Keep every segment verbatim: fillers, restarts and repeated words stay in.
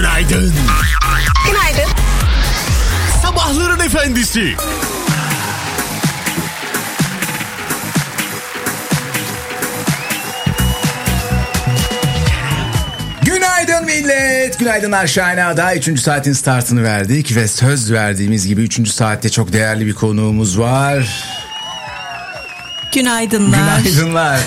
Günaydın. Günaydın. Sabahların efendisi. Günaydın millet. Günaydınlar Şahina'da. Üçüncü saatin startını verdik ve söz verdiğimiz gibi üçüncü saatte çok değerli bir konuğumuz var. Günaydınlar. Günaydınlar.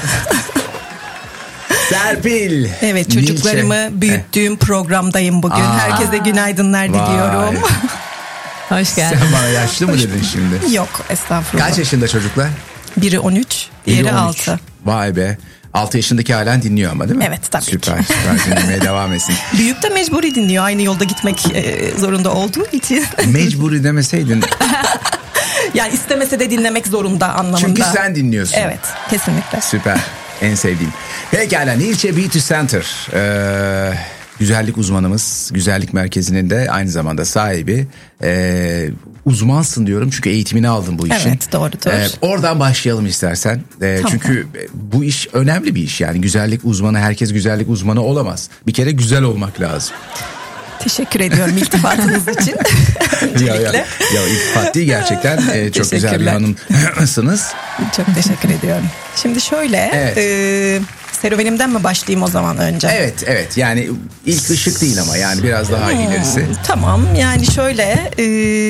Serpil. Evet, çocuklarımı Nilçe. büyüttüğüm programdayım bugün. Aa, herkese günaydınlar vay. diliyorum. Hoş geldin. Sen bana yaşlı mı dedin şimdi? Yok, estağfurullah. Kaç yaşında çocuklar? Biri on üç, diğeri altı. Vay be. altı yaşındaki halen dinliyor ama değil mi? Evet, tabii süper, ki. Süper dinlemeye devam etsin. Büyük de mecburi dinliyor. Aynı yolda gitmek e, zorunda olduğu için. Mecburi demeseydin. Yani istemese de dinlemek zorunda anlamında. Çünkü sen dinliyorsun. Evet, kesinlikle. Süper. En sevdiğim. Pekala, Nilçe Beauty Center. Ee, güzellik uzmanımız. Güzellik merkezinin de aynı zamanda sahibi. Ee, uzmansın diyorum çünkü eğitimini aldın bu işin. Evet, doğrudur. Ee, oradan başlayalım istersen. Ee, tamam. Çünkü bu iş önemli bir iş. Yani güzellik uzmanı, herkes güzellik uzmanı olamaz. Bir kere güzel olmak lazım. Teşekkür ediyorum iltifatınız için. ya, ya, ya iltifat değil, gerçekten e, çok güzel bir hanımsınız. Çok teşekkür ediyorum. Şimdi şöyle evet. e, serüvenimden mi başlayayım o zaman önce? Evet evet, yani ilk ışık değil ama yani biraz daha hmm, ilerisi. Tamam, yani şöyle e,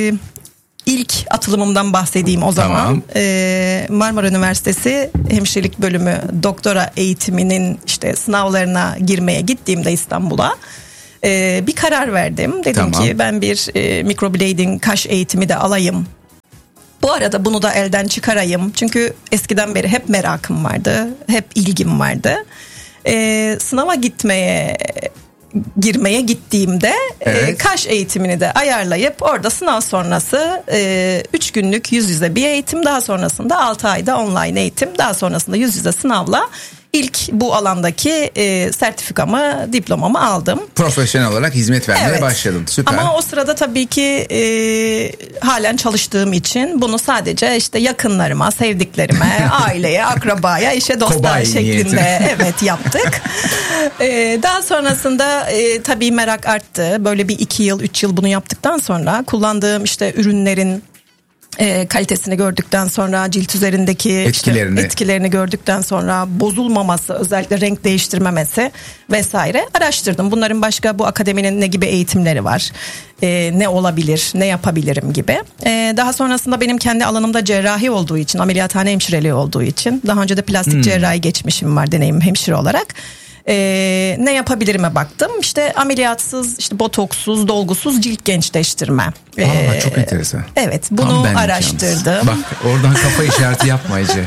ilk atılımımdan bahsedeyim o zaman. Tamam. E, Marmara Üniversitesi Hemşirelik Bölümü doktora eğitiminin işte sınavlarına girmeye gittiğimde İstanbul'a Ee, bir karar verdim. Dedim tamam. ki ben bir e, microblading kaş eğitimi de alayım. Bu arada bunu da elden çıkarayım. Çünkü eskiden beri hep merakım vardı. Hep ilgim vardı. Ee, sınava gitmeye girmeye gittiğimde evet. e, kaş eğitimini de ayarlayıp orada sınav sonrası üç e, günlük yüz yüze bir eğitim, daha sonrasında altı ayda online eğitim, daha sonrasında yüz yüze sınavla İlk bu alandaki e, sertifikamı, diplomamı aldım. Profesyonel olarak hizmet vermeye evet. başladım. Süper. Ama o sırada tabii ki e, halen çalıştığım için bunu sadece işte yakınlarıma, sevdiklerime, aileye, akrabaya, eşe, dosta şeklinde evet yaptık. e, daha sonrasında e, tabii merak arttı. Böyle bir iki yıl, üç yıl bunu yaptıktan sonra kullandığım işte ürünlerin E, kalitesini gördükten sonra, cilt üzerindeki etkilerini. Işte, etkilerini gördükten sonra, bozulmaması, özellikle renk değiştirmemesi vesaire araştırdım. Bunların başka bu akademinin ne gibi eğitimleri var, e, ne olabilir, ne yapabilirim gibi. E, daha sonrasında benim kendi alanımda cerrahi olduğu için, ameliyathane hemşireliği olduğu için, daha önce de plastik hmm. cerrahi geçmişim var, deneyim hemşire olarak. Ee, ne yapabilirime baktım. İşte ameliyatsız, işte botoksuz, dolgusuz cilt gençleştirme. Ee, Aa, çok enteresan. Evet, bunu araştırdım. Yalnız. Bak, oradan kafa işareti yapma Ece.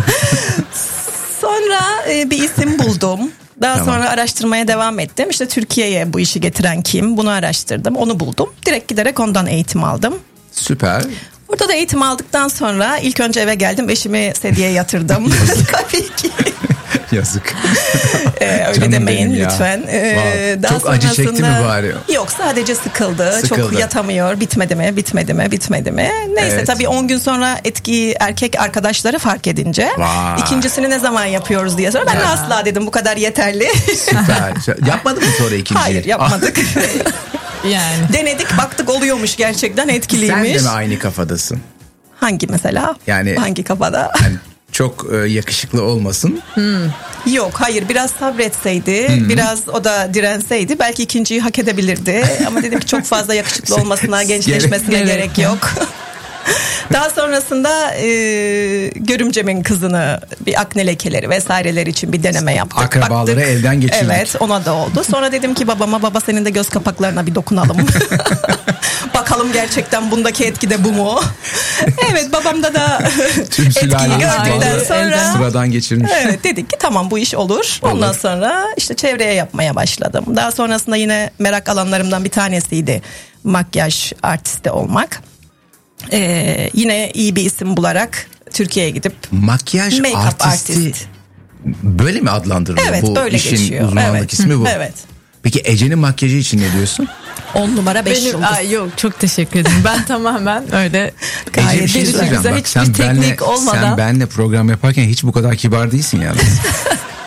Sonra e, bir isim buldum. Daha tamam. sonra araştırmaya devam ettim. İşte Türkiye'ye bu işi getiren kim? Bunu araştırdım. Onu buldum. Direkt giderek ondan eğitim aldım. Süper. Burada da eğitim aldıktan sonra ilk önce eve geldim. Eşimi sedyeye yatırdım. Tabii ki. Yazık. Ee, öyle Canım demeyin lütfen. Ee, wow. Daha çok acı çekti mi bari? Yok, sadece sıkıldı. sıkıldı. Çok yatamıyor. Bitmedi mi? Bitmedi mi? Bitmedi mi? Neyse evet. Tabii on gün sonra etki erkek arkadaşları fark edince Vay. ikincisini ne zaman yapıyoruz diye sonra ben de asla dedim, bu kadar yeterli. Süper. Yapmadın mı sonra ikinciyi? Hayır, yapmadık. Yani. Denedik, baktık oluyormuş, gerçekten etkiliymiş. Sen de mi aynı kafadasın? Hangi mesela? Yani hangi kafada? Yani çok e, yakışıklı olmasın. Hmm. Yok, hayır, biraz sabretseydi, hmm. biraz o da direnseydi belki ikinciyi hak edebilirdi. Ama dedim ki çok fazla yakışıklı olmasına, gençleşmesine gerek, gerek yok. Daha sonrasında e, görümcemin kızını bir akne lekeleri vesaireler için bir deneme yaptık. Akrabaları Baktık. elden geçirdik. Evet, ona da oldu. Sonra dedim ki babama, baba senin de göz kapaklarına bir dokunalım. Bakalım gerçekten bundaki etki de bu mu? Evet, babamda da etkiyi gördükten sonra sıradan geçirmiş. Evet, dedik ki tamam, bu iş olur. olur. Ondan sonra işte çevreye yapmaya başladım. Daha sonrasında yine merak alanlarımdan bir tanesiydi makyaj artisti olmak. Ee, yine iyi bir isim bularak Türkiye'ye gidip makyaj artisti artist. Böyle mi adlandırılıyor? Evet, bu böyle işin geçiyor. uzmanlık evet. ismi bu. Evet. Peki Ece'nin makyajı için ne diyorsun? On numara beş Benim, yıldız. Ay, yok, çok teşekkür ederim. Ben tamamen öyle gayet Ece, bir şey güzel, hiçbir Bak, teknik benle, olmadan. Sen benle program yaparken hiç bu kadar kibar değilsin yalnız.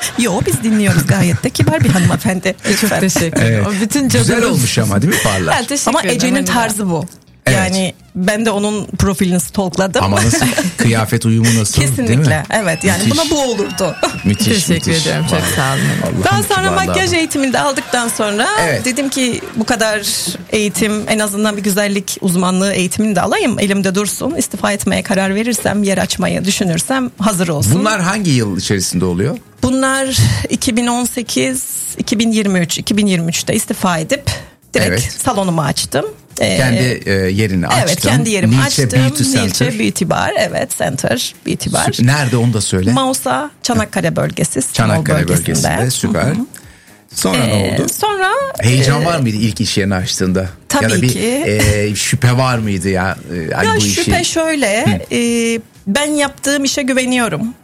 Yo, biz dinliyoruz, gayet de kibar bir hanımefendi. Çok teşekkür ederim. Evet. O bütün Güzel cadılız. olmuş ama değil mi parlar? Ben teşekkür Ama ederim. Ece'nin Hani tarzı bu. Evet. Yani ben de onun profilini stalkladım. Ama nasıl kıyafet uyumu nasıl değil mi? Kesinlikle. Evet, yani Müthiş. buna bu olurdu. Müthiş, Teşekkür müthiş. ediyorum, çok Vallahi. sağ olun. Allah'ım Daha sonra kibarlığa makyaj bak. eğitimini de aldıktan sonra Evet. dedim ki bu kadar eğitim, en azından bir güzellik uzmanlığı eğitimini de alayım, elimde dursun. İstifa etmeye karar verirsem, yer açmayı düşünürsem hazır olsun. Bunlar hangi yıl içerisinde oluyor? Bunlar iki bin on sekiz, iki bin yirmi üç, iki bin yirmi üçte istifa edip direkt Evet. salonumu açtım. Ee, Kendi e, yerini açtın. Evet, kendi yerimi Nilce açtım. Beauty Center. Nilce Beauty Bar, evet, Center Beauty Bar. Sü- Nerede onu da söyle. Mausa, Çanakkale bölgesi, Simol Çanakkale bölgesinde. bölgesinde. Süper. Sonra ne Ee, oldu? Sonra Heyecan e, var mıydı ilk iş yerini açtığında? tabii ya da bir ki. e, şüphe var mıydı ya? E, hani ya bu şüphe işi... şöyle, e, ben yaptığım işe güveniyorum.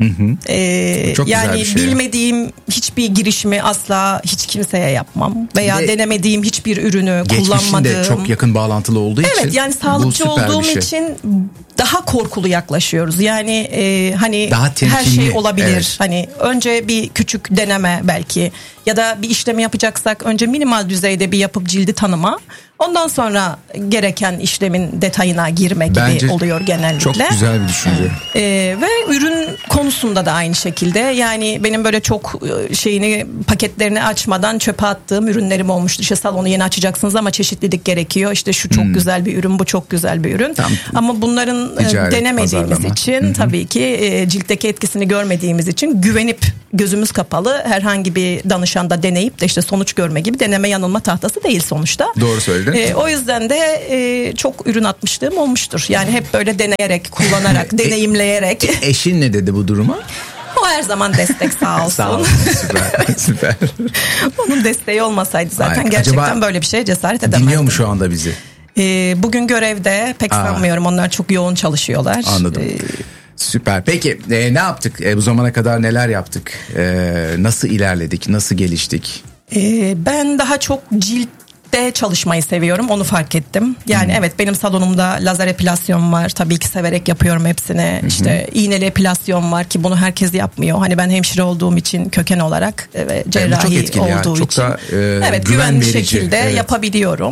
E, Çok güzel yani bir şey. bilmediğim hiçbir girişimi asla hiç kimseye yapmam. Veya Bir de denemediğim hiçbir ürünü Geçmişinde kullanmadığım. çok yakın bağlantılı olduğu için. Evet, yani bu sağlıkçı süper bir olduğum şey. için daha korkulu yaklaşıyoruz. Yani e, hani Daha her temkinli, şey olabilir. evet. Hani önce bir küçük deneme belki, ya da bir işlemi yapacaksak önce minimal düzeyde bir yapıp cildi tanıma. Ondan sonra gereken işlemin detayına girme gibi Bence oluyor genellikle. Çok güzel bir düşünce. Ee, ve ürün konusunda da aynı şekilde, yani benim böyle çok e, şeyini, paketlerini açmadan çöpe attığım ürünlerim olmuştu. İşte salonu yeni açacaksınız ama çeşitlilik gerekiyor. İşte şu çok güzel bir ürün, bu çok güzel bir ürün. Tam ama bunların e, ticaret, denemediğimiz pazarlama. için, Hı hı. tabii ki e, ciltteki etkisini görmediğimiz için güvenip gözümüz kapalı herhangi bir danışanda deneyip de işte sonuç görme gibi deneme yanılma tahtası değil sonuçta. Doğru söyledin. E, o yüzden de e, çok ürün atmışlığım olmuştur. Yani hep böyle deneyerek, kullanarak, deneyimleyerek. Eşin ne dedi bu duruma? O her zaman destek, sağ olsun. Sağ olun. Süper. Süper. Onun desteği olmasaydı zaten Ay, gerçekten acaba böyle bir şeye cesaret edemezdim. Dinliyor mu şu anda bizi? E, bugün görevde pek Aa. sanmıyorum. Onlar çok yoğun çalışıyorlar. Anladım. E, Süper. Peki e, ne yaptık? E, bu zamana kadar neler yaptık? E, nasıl ilerledik? Nasıl geliştik? e, ben daha çok cilt de çalışmayı seviyorum, onu fark ettim. Yani Hmm. evet, benim salonumda lazer epilasyon var. Tabii ki severek yapıyorum hepsini. İşte iğneli epilasyon var ki bunu herkes yapmıyor. Hani ben hemşire olduğum için köken olarak e, ve cerrahi çok etkili ya, olduğu çok için. da, e, evet, güven güvenli verici. şekilde Evet. yapabiliyorum.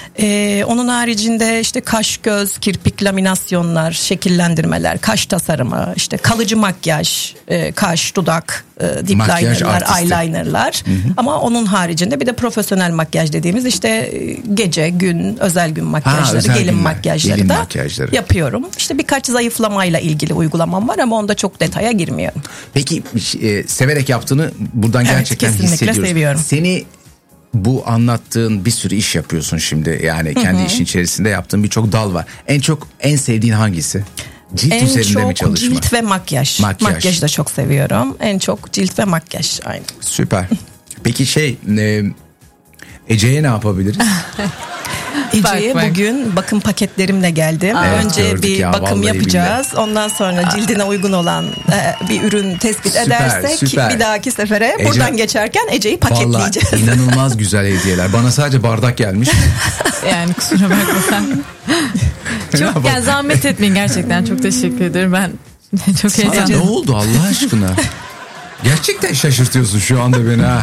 E, onun haricinde işte kaş, göz, kirpik laminasyonlar, şekillendirmeler, kaş tasarımı, işte kalıcı makyaj, e, kaş, dudak, e, dip Makyaj linerlar, artisti. eyelinerlar. Ama onun haricinde bir de profesyonel makyaj dediğimiz işte e, gece, gün, özel gün makyajları, özel gelin günler, makyajları gelin da makyajları. yapıyorum. İşte birkaç zayıflamayla ilgili uygulamam var ama onda çok detaya girmiyorum. Peki e, severek yaptığını buradan Evet, gerçekten kesinlikle hissediyoruz. seviyorum. Seni bu anlattığın bir sürü iş yapıyorsun şimdi. Yani kendi işin içerisinde yaptığın birçok dal var. En çok en sevdiğin hangisi? Cilt En üzerinde mi çok çalışma? cilt ve makyaj. Makyaj. Makyajı da çok seviyorum. En çok cilt ve makyaj aynı. Süper. Peki şey e, Ece'ye ne yapabiliriz? Ece'ye Bak, bak. bugün bakım paketlerimle geldim. Evet, Önce gördük bir ya, bakım vallahi yapacağız. Ondan sonra cildine uygun olan e, bir ürün tespit Süper, edersek süper. bir dahaki sefere Ece- buradan geçerken Ece'yi Vallahi paketleyeceğiz. inanılmaz güzel hediyeler. Bana sadece bardak gelmiş. Yani kusura bakma sen. Çok yani zahmet etmeyin, gerçekten çok teşekkür ederim. Ben çok Sana ne heyecanlıyım. oldu Allah aşkına? Gerçekten şaşırtıyorsun şu anda beni ha.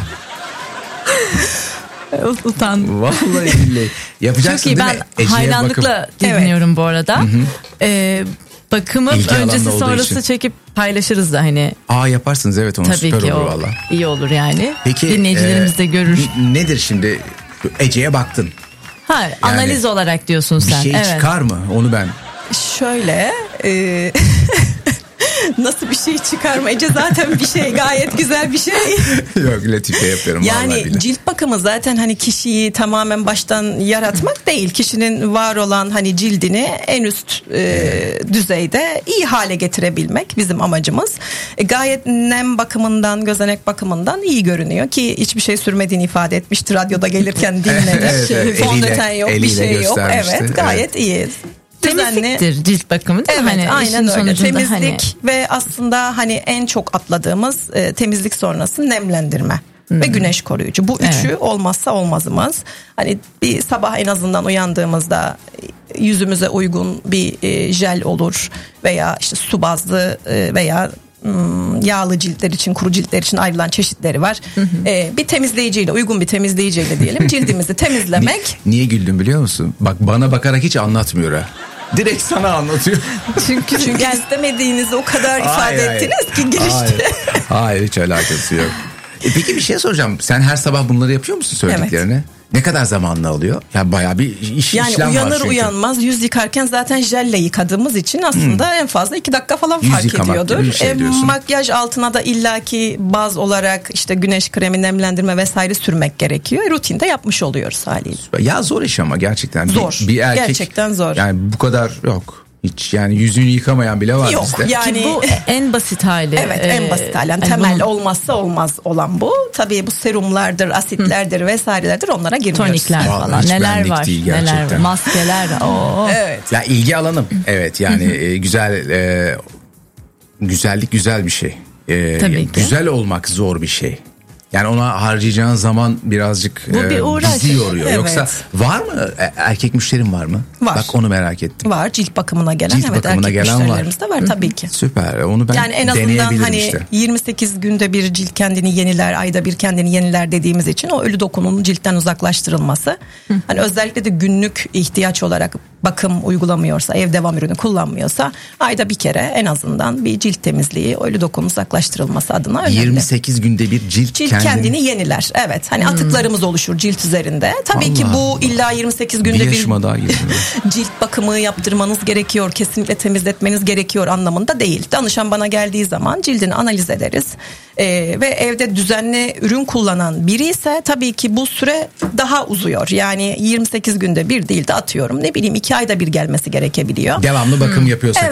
Utandım. Vallahi billahi. Yapacaksın Çok iyi, değil ben mi? Ece'ye hayranlıkla bakım. dinliyorum bu arada. Ee, bakımı İlgi öncesi alanında olduğu sonrası için. çekip paylaşırız da hani. Aa yaparsınız evet onu Tabii süper ki olur o valla. iyi olur yani. Peki Dinleyicilerimiz e, de görür. n- Nedir şimdi Ece'ye baktın. Ha, analiz olarak diyorsun Bir sen. şey evet. çıkar mı? Onu ben. Şöyle e, nasıl bir şey çıkarma? Ece zaten bir şey, gayet güzel bir şey. Yok latife yapıyorum vallahi Yani billahi. cilt bakımı zaten hani kişiyi tamamen baştan yaratmak değil. Kişinin var olan hani cildini en üst e, düzeyde iyi hale getirebilmek bizim amacımız. E, gayet nem bakımından, gözenek bakımından iyi görünüyor ki hiçbir şey sürmediğini ifade etmişti. Radyoda gelirken dinledim. Evet, evet. Fondöten Eliyle- yok, bir eliyle şey yok. göstermişti. Evet, gayet iyi. Düzenli. Temizliktir cilt bakımı değil mi? Evet, Hani işin aynen öyle. sonucunda Temizlik hani- ve aslında hani en çok atladığımız e, temizlik sonrası nemlendirme ve güneş koruyucu. Bu üçü Evet. olmazsa olmazımız. Hani bir sabah en azından uyandığımızda e, yüzümüze uygun bir e, jel olur veya işte su bazlı e, veya yağlı ciltler için, kuru ciltler için ayrılan çeşitleri var. Ee, bir temizleyiciyle, uygun bir temizleyiciyle diyelim cildimizi temizlemek. Ni- niye güldüm biliyor musun? Bak bana bakarak hiç anlatmıyor ha. Direkt sana anlatıyor. Çünkü çünkü istemediğinizi o kadar ifade Hayır, hayır. ettiniz ki girişte. Hayır, hayır hiç alakası yok. E peki bir şey soracağım. Sen her sabah bunları yapıyor musun söylediklerini? Evet. Ne kadar zamanla alıyor? Yani bayağı bir iş yani işlem var çünkü. uyanır uyanmaz yüz yıkarken zaten jelle yıkadığımız için aslında hmm. en fazla iki dakika falan yüz fark ediyordur. Şey e, makyaj altına da illaki baz olarak işte güneş kremi, nemlendirme vesaire sürmek gerekiyor. E, rutinde yapmış oluyoruz haliyle. Ya zor iş ama gerçekten. Zor. Bir, bir erkek, gerçekten zor. Yani bu kadar yok. Hiç yani yüzünü yıkamayan bile var Yok, bizde. Yani ki bu en basit hali. Evet ee, en basit hali. Yani yani temel bunu... olmazsa olmaz olan bu. Tabii bu serumlardır, asitlerdir Hı. vesairelerdir onlara girmiyoruz. Tonikler Vallahi falan. Neler var? Neler var? Maskeler. Oo. Evet. Ya ilgi alanım. Evet yani e, güzel e, güzellik güzel bir şey. E, Tabii ki. Güzel olmak zor bir şey. Yani ona harcayacağın zaman birazcık bu bir uğraş. bizi yoruyor. Evet. Yoksa var mı erkek müşterin var mı? Var. Bak onu merak ettim. Var cilt bakımına gelen. Cilt evet, bakımına erkek gelen müşterilerimiz var. de var tabii ki. Süper. Onu ben yani en azından hani işte. yirmi sekiz günde bir cilt kendini yeniler, ayda bir kendini yeniler dediğimiz için o ölü dokunun ciltten uzaklaştırılması. Hı. Hani özellikle de günlük ihtiyaç olarak bakım uygulamıyorsa, ev devam ürünü kullanmıyorsa ayda bir kere en azından bir cilt temizliği, ölü dokunun uzaklaştırılması adına önemli. yirmi sekiz günde bir cilt, cilt kendini... kendini yeniler. Evet. Hani hmm. atıklarımız oluşur cilt üzerinde. Tabii Allah ki bu Allah. illa yirmi sekiz günde bir, bir daha cilt bakımı yaptırmanız gerekiyor. Kesinlikle temizletmeniz gerekiyor anlamında değil. Danışan bana geldiği zaman cildini analiz ederiz. Ee, ve evde düzenli ürün kullanan biri ise tabii ki bu süre daha uzuyor. Yani yirmi sekiz günde bir değil de atıyorum ne bileyim iki ayda bir gelmesi gerekebiliyor. Devamlı bakım hmm. yapıyorsa.